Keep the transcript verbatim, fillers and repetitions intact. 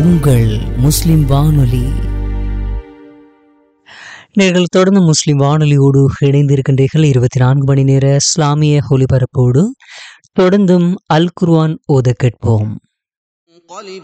உங்கள் முஸ்லிம் வானொலி. நீங்கள் தொடர்ந்து முஸ்லிம் வானொலியோடு இணைந்திருக்கின்றீர்கள். இருபத்தி நான்கு மணி நேர இஸ்லாமிய ஒலிபரப்போடு தொடர்ந்தும் அல் குர்ஆன் ஓத கேட்போம்.